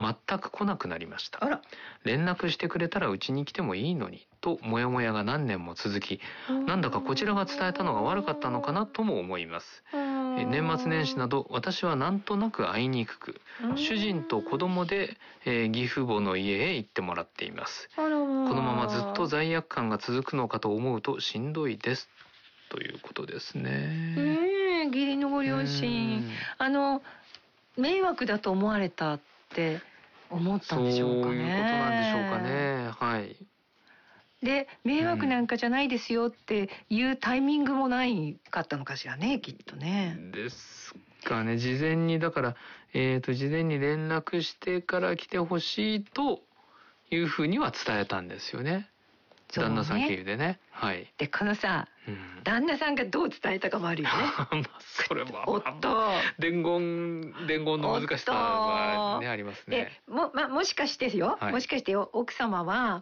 全く来なくなりました。 あら。 連絡してくれたらうちに来てもいいのにとモヤモヤが何年も続き、なんだかこちらが伝えたのが悪かったのかなとも思います。年末年始など私はなんとなく会いにくく、主人と子供で、義父母の家へ行ってもらっています。このままずっと罪悪感が続くのかと思うとしんどいです、ということですね。 義理のご両親、迷惑だと思われたって思ったんでしょうかね。 そういうことなんでしょうかね。はい。 で、迷惑なんかじゃないですよっていうタイミングもないかったのかしらね、きっとね。 ですかね。事前にだから、事前に連絡してから来てほしいというふうには伝えたんですよね。旦那さん経由でね。はい。 で、このさ、旦那さんがどう伝えたかもあるよね。 それは、 おっと。 伝言の難しさはね、ありますね。 もしかしてですよ。もしかして奥様は、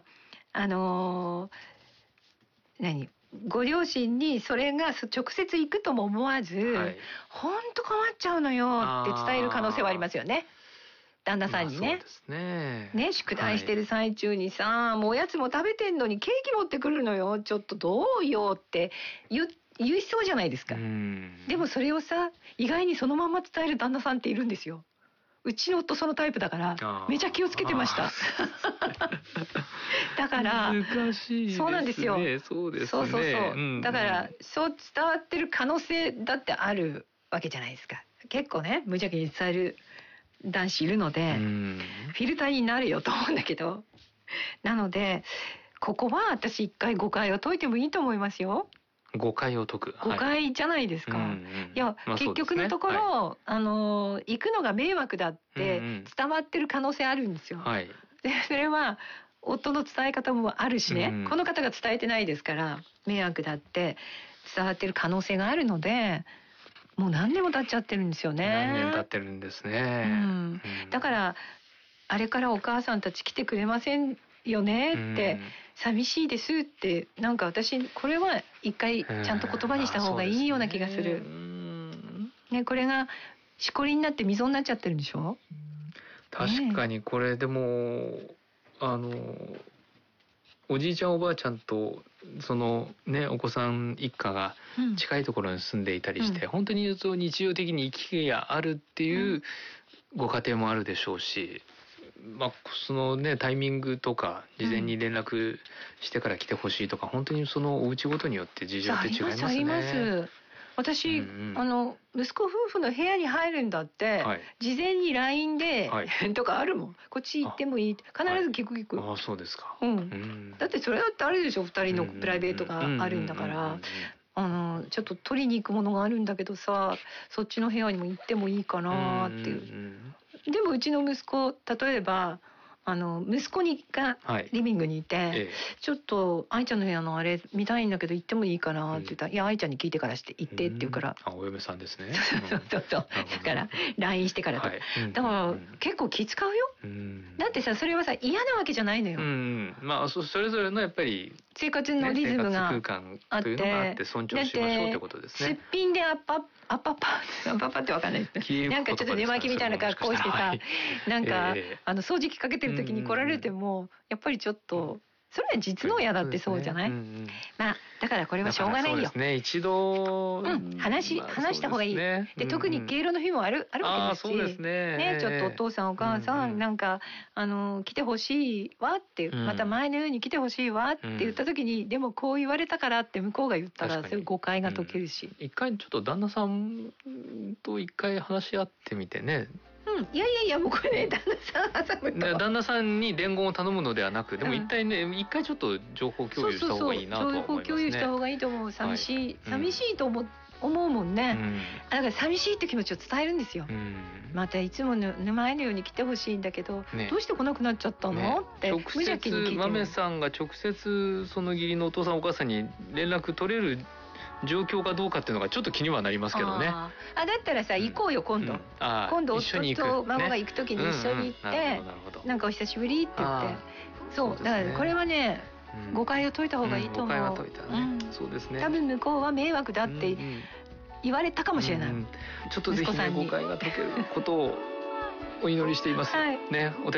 ご両親にそれが直接行くとも思わず、ほんと困っちゃうのよって伝える可能性はありますよね。旦那さんにね。 そうですね。 ね、宿題してる最中にさ、もうおやつも食べてんのにケーキ持ってくるのよ。ちょっとどうよって言いそうじゃないですか。でもそれをさ、意外にそのまま伝える旦那さんっているんですよ。うちの夫そのタイプだからめちゃ気をつけてました。だから難しいですね。 そうなんですよ。 そうですね。 そう。だからそう伝わってる可能性だってあるわけじゃないですか。結構ね、無邪気に伝える男子いるので、フィルターになるよと思うんだけど、なのでここは私一回誤解を解いてもいいと思いますよ。 誤解を解く。 誤解じゃないですか。いや、結局のところ、行くのが迷惑だって伝わってる可能性あるんですよ。で、それは夫の伝え方もあるしね、この方が伝えてないですから迷惑だって伝わってる可能性があるので、もう何年も経っちゃってるんですよね。 何年経ってるんですね。 だからあれからお母さんたち来てくれませんよねって、寂しいですって、なんか私これは一回ちゃんと言葉にした方がいいような気がする。ね、これがしこりになって溝になっちゃってるんでしょ。 確かにこれでもおじいちゃんおばあちゃんとそのね、お子さん一家が近いところに住んでいたりして、本当に日常的に行き来があるっていうご家庭もあるでしょうし、そのね、タイミングとか事前に連絡してから来てほしいとか、本当にそのお家ごとによって事情って違いますね。 あります。私、息子夫婦の部屋に入るんだって、事前に LINE で、とかあるもん。こっち行ってもいいって必ず聞く。 あ、そうですか。 だってそれだってあるでしょ、2人のプライベートがあるんだから。ちょっと取りに行くものがあるんだけどさ、そっちの部屋にも行ってもいいかなっていう。でもうちの息子、例えば息子がリビングにいて、ちょっと愛ちゃんの部屋のあれ見たいんだけど行ってもいいかなって言ったら、いや愛ちゃんに聞いてからして行ってって言うから、 お嫁さんですね。 そうだから LINE してからと、だから結構気使うよ。だってさ、それはさ嫌なわけじゃないのよ。 それぞれのやっぱり生活のリズムがあって、 尊重しましょうってことですね。 すっぴんでアッパってわかんないなんかちょっと寝巻きみたいな格好してさ、なんか掃除機かけてる時に来られてもやっぱりちょっとそれは実の親だってそうじゃない。だからこれはしょうがないよ。そうですね、一度話した方がいい。で、特に敬老の日もあるわけですし、ね、ちょっとお父さんお母さんなんか来てほしいわって、また前のように来てほしいわって言った時に、でもこう言われたからって向こうが言ったら、そういう誤解が解けるし、 一回ちょっと旦那さんと一回話し合ってみてね。 いやもうこれね、旦那さんに伝言を頼むのではなく、でも一回ちょっと情報共有した方がいいなとは思いますね。情報共有した方がいいと思う。寂しいと思うもんね。だから寂しいって気持ちを伝えるんですよ。またいつもの前のように来てほしいんだけど、どうして来なくなっちゃったのって無邪気に聞いてる。 豆さんが直接その義理のお父さんお母さんに連絡取れる状況かどうかっていうのがちょっと気にはなりますけどね。 だったらさ、行こうよ今度。今度夫と孫が行く時に一緒に行って、なんかお久しぶりって言って、そうだからこれはね、誤解を解いた方がいいと思う。誤解は解いたね。そうですね。多分向こうは迷惑だって言われたかもしれない。 ちょっとぜひね、誤解が解けることをお祈りしています。ね。